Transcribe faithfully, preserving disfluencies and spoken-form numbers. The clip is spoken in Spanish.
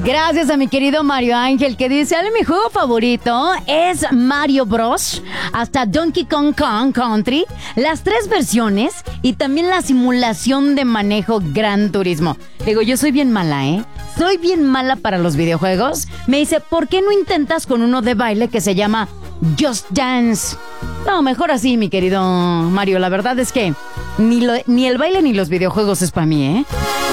Gracias a mi querido Mario Ángel, que dice, "Ale, mi juego favorito es Mario Bros. Hasta Donkey Kong Kong Country, las tres versiones y también la simulación de manejo Gran Turismo". Digo, yo soy bien mala, ¿eh? Soy bien mala para los videojuegos. Me dice, "¿por qué no intentas con uno de baile que se llama Just Dance?". No, mejor así, mi querido Mario. La verdad es que ni, lo, ni el baile ni los videojuegos es para mí, ¿eh?